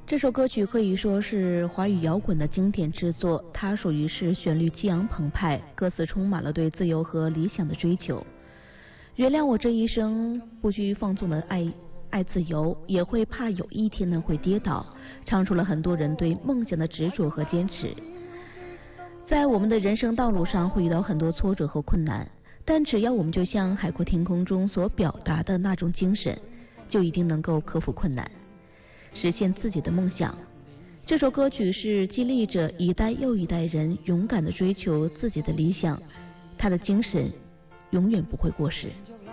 这首歌曲可以说是华语摇滚的经典之作，它属于是旋律激昂澎湃，歌词充满了对自由和理想的追求。原谅我这一生不需放纵的爱自由，也会怕有一天呢会跌倒，唱出了很多人对梦想的执着和坚持。在我们的人生道路上会遇到很多挫折和困难，但只要我们就像海阔天空中所表达的那种精神，就一定能够克服困难，实现自己的梦想。这首歌曲是激励着一代又一代人勇敢地追求自己的理想，他的精神永远不会过时。